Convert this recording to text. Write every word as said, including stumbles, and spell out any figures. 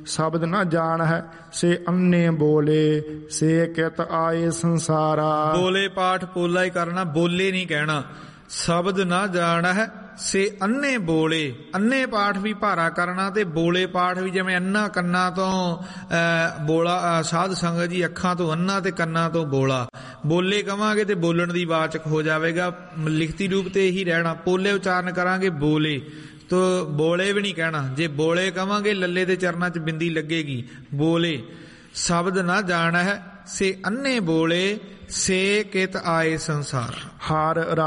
शब्द न जान है से अन्य बोले से कित आए संसारा। बोले पाठ पोला ही करना, बोले नहीं कहना। शब्द ना जान है से अन्ने बोले, अन्ने पाठ भी भारा करना ते बोले पाठ भी, जिवें अन्ना कन्ना तो बोला, साध संगत जी अखां तो अन्ना ते कन्ना तो बोला। बोले कवांगे ते बोलण दी वाचक हो जाएगा, लिखती रूप ते यही रहना। पोले उच्चारण करांगे बोले तो बोले भी नहीं कहना। जे बोले कवांगे लल्ले दे चरनां च बिंदी लगेगी, बोले। शब्द ना जान है से अन्ने बोले से कित आए संसार। हार